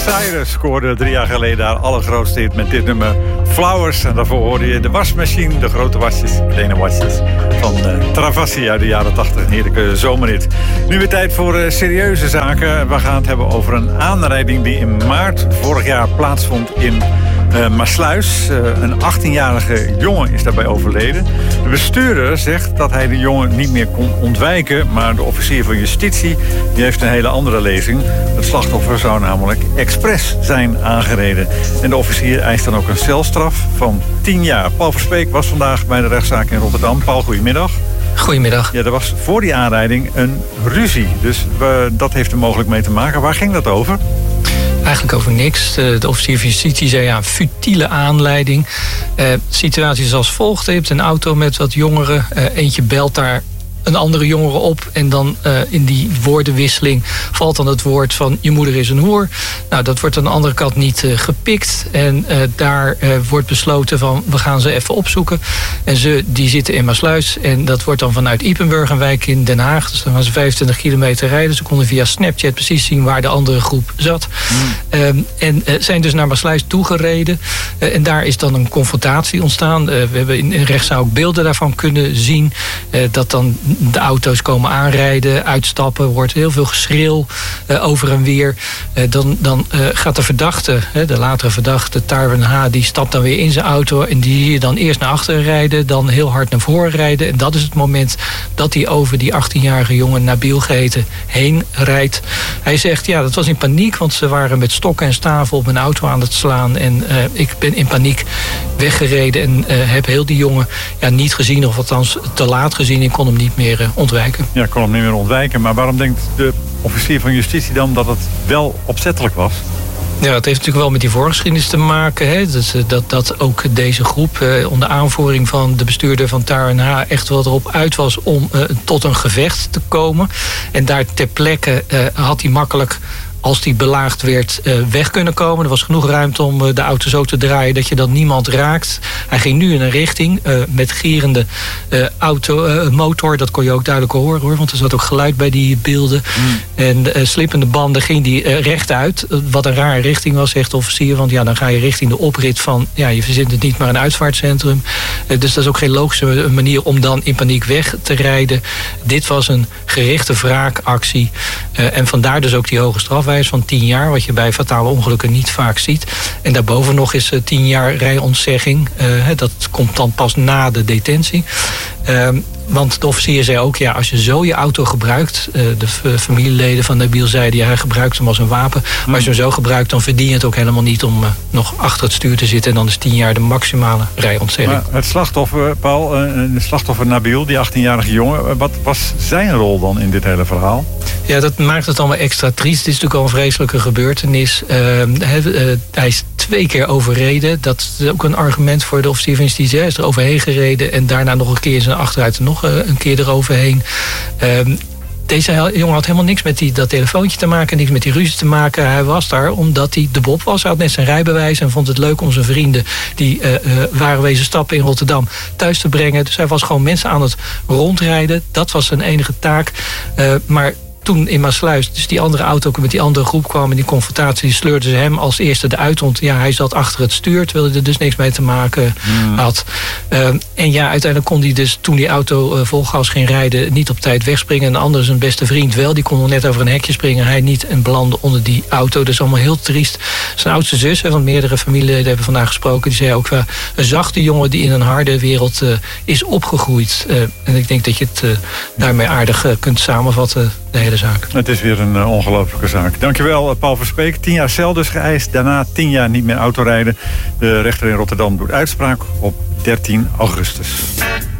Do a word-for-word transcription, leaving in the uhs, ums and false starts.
Cyrus scoorde drie jaar geleden haar allergrootste hit met dit nummer Flowers. En daarvoor hoorde je de wasmachine, de grote wasjes, kleine wasjes van uh, Travassi uit de jaren tachtig. Een heerlijke zomerhit. Nu weer tijd voor uh, serieuze zaken. We gaan het hebben over een aanrijding die in maart vorig jaar plaatsvond in uh, Maassluis. Uh, een achttienjarige jongen is daarbij overleden. De bestuurder zegt dat hij de jongen niet meer kon ontwijken, maar de officier van justitie die heeft een hele andere lezing. Het slachtoffer zou namelijk expres zijn aangereden. En de officier eist dan ook een celstraf van tien jaar. Paul Verspeek was vandaag bij de rechtszaak in Rotterdam. Paul, goedemiddag. Goedemiddag. Ja, er was voor die aanrijding een ruzie. Dus we, dat heeft er mogelijk mee te maken. Waar ging dat over? Eigenlijk over niks. De, de officier van justitie zei ja, futiele aanleiding. Uh, situatie is als volgt. Je hebt een auto met wat jongeren. Uh, eentje belt daar een andere jongere op. En dan uh, in die woordenwisseling valt dan het woord van je moeder is een hoer. Nou, dat wordt aan de andere kant niet uh, gepikt. En uh, daar uh, wordt besloten van we gaan ze even opzoeken. En ze die zitten in Maassluis. En dat wordt dan vanuit Ypenburg, een wijk in Den Haag. Dus dan gaan ze vijfentwintig kilometer rijden. Ze konden via Snapchat precies zien waar de andere groep zat. Mm. Um, en uh, zijn dus naar Maassluis toegereden. Uh, en daar is dan een confrontatie ontstaan. Uh, we hebben in de rechtszaal ook beelden daarvan kunnen zien. Uh, dat dan de auto's komen aanrijden, uitstappen, wordt heel veel geschreeuw uh, over en weer. Uh, dan dan uh, gaat de verdachte, uh, de latere verdachte, Tarwen H., die stapt dan weer in zijn auto en die zie je dan eerst naar achteren rijden, dan heel hard naar voren rijden. En dat is het moment dat hij over die achttienjarige jongen, Nabil geheten, heen rijdt. Hij zegt, ja, dat was in paniek, want ze waren met stokken en staven op mijn auto aan het slaan. En uh, ik ben in paniek weggereden en uh, heb heel die jongen ja, niet gezien, of althans te laat gezien. Ik kon hem niet meer ontwijken. Ja, ik kon hem niet meer ontwijken. Maar waarom denkt de officier van justitie dan dat het wel opzettelijk was? Ja, het heeft natuurlijk wel met die voorgeschiedenis te maken. Hè? Dus, dat, dat ook deze groep eh, onder aanvoering van de bestuurder van Tarwen H. echt wel erop uit was om eh, tot een gevecht te komen. En daar ter plekke eh, had hij makkelijk, als die belaagd werd, uh, weg kunnen komen. Er was genoeg ruimte om uh, de auto zo te draaien dat je dan niemand raakt. Hij ging nu in een richting uh, met gierende uh, auto, uh, motor. Dat kon je ook duidelijk horen, hoor, want er zat ook geluid bij die beelden. Mm. En uh, slippende banden ging die uh, rechtuit. Uh, wat een rare richting was, zegt de officier. Want ja, dan ga je richting de oprit van, ja, je verzint het niet maar een uitvaartcentrum. Uh, dus dat is ook geen logische manier om dan in paniek weg te rijden. Dit was een gerichte wraakactie. Uh, en vandaar dus ook die hoge straf van tien jaar, wat je bij fatale ongelukken niet vaak ziet. En daarboven nog is tien jaar rijontzegging. Uh, dat komt dan pas na de detentie. Uh, want de officier zei ook, ja, als je zo je auto gebruikt, uh, de familieleden van Nabil zeiden, ja, hij gebruikt hem als een wapen. Maar als je hem zo gebruikt, dan verdien je het ook helemaal niet om uh, nog achter het stuur te zitten. En dan is tien jaar de maximale rijontzegging. Maar het slachtoffer, Paul, de slachtoffer Nabil, die achttienjarige jongen, wat was zijn rol dan in dit hele verhaal? Ja, dat maakt het allemaal extra triest. Het is natuurlijk al een vreselijke gebeurtenis. Uh, hij, uh, hij is twee keer overreden. Dat is ook een argument voor de officier van justitie. Hij is er overheen gereden en daarna nog een keer zijn achteruit en nog uh, een keer eroverheen. Uh, Deze jongen had helemaal niks met die, dat telefoontje te maken, niks met die ruzie te maken. Hij was daar omdat hij de Bob was. Hij had net zijn rijbewijs en vond het leuk om zijn vrienden die uh, uh, waren wezen stappen in Rotterdam thuis te brengen. Dus hij was gewoon mensen aan het rondrijden. Dat was zijn enige taak. Uh, maar toen in Maassluis, dus die andere auto ook met die andere groep kwam en die confrontatie, die sleurden ze hem als eerste eruit. Want ja, hij zat achter het stuur, terwijl hij er dus niks mee te maken mm. had. Uh, en ja, uiteindelijk kon hij dus, toen die auto uh, vol gas ging rijden, niet op tijd wegspringen. En de ander, zijn beste vriend, wel. Die kon nog net over een hekje springen. Hij niet en belandde onder die auto. Dus allemaal heel triest. Zijn oudste zus, van meerdere familieleden hebben vandaag gesproken, die zei ook, uh, een zachte jongen die in een harde wereld uh, is opgegroeid. Uh, en ik denk dat je het uh, daarmee aardig uh, kunt samenvatten, de hele zaak. Het is weer een uh, ongelofelijke zaak. Dankjewel, uh, Paul Verspeek. Tien jaar cel dus geëist. Daarna tien jaar niet meer autorijden. De rechter in Rotterdam doet uitspraak op dertien augustus.